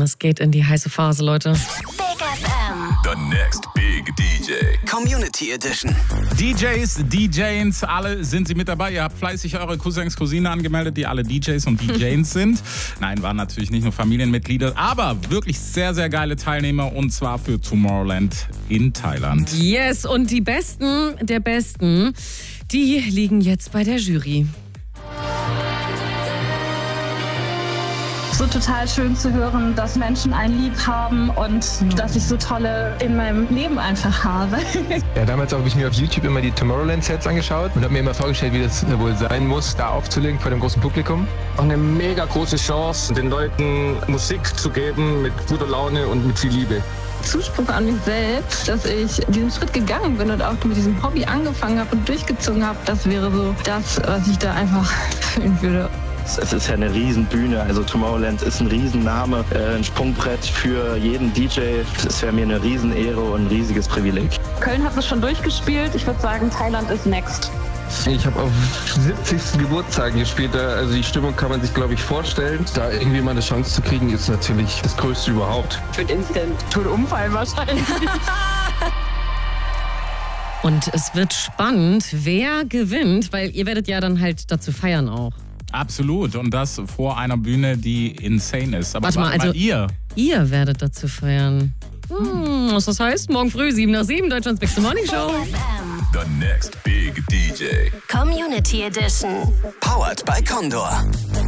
es geht in die heiße Phase, Leute. Big FM. The next big DJ. Community Edition. DJs, DJs, alle sind sie mit dabei. Ihr habt fleißig eure Cousins, Cousinen angemeldet, die alle DJs und DJs sind. Nein, waren natürlich nicht nur Familienmitglieder, aber wirklich sehr, sehr geile Teilnehmer und zwar für Tomorrowland in Thailand. Yes, und die Besten der Besten, die liegen jetzt bei der Jury. So total schön zu hören, dass Menschen einen lieb haben und dass ich so tolle in meinem Leben einfach habe. Ja, damals habe ich mir auf YouTube immer die Tomorrowland-Sets angeschaut und habe mir immer vorgestellt, wie das wohl sein muss, da aufzulegen vor dem großen Publikum. Auch eine mega große Chance, den Leuten Musik zu geben mit guter Laune und mit viel Liebe. Zuspruch an mich selbst, dass ich diesen Schritt gegangen bin und auch mit diesem Hobby angefangen habe und durchgezogen habe, das wäre so das, was ich da einfach fühlen würde. Es ist ja eine Riesenbühne, also Tomorrowland ist ein Riesenname, ein Sprungbrett für jeden DJ. Es wäre mir eine Riesenehre und ein riesiges Privileg. Köln hat es schon durchgespielt, ich würde sagen, Thailand ist next. Ich habe auf 70. Geburtstagen gespielt, also die Stimmung kann man sich, glaube ich, vorstellen. Da irgendwie mal eine Chance zu kriegen, ist natürlich das Größte überhaupt. Für den Todunfall wahrscheinlich. Und es wird spannend, wer gewinnt, weil ihr werdet ja dann halt dazu feiern auch. Absolut. Und das vor einer Bühne, die insane ist. Aber Warte mal, also ihr werdet dazu feiern. Was das heißt? Morgen früh 7 nach 7, Deutschlands Big Morning Show. Big FM. The next big DJ. Community Edition. Powered by Condor.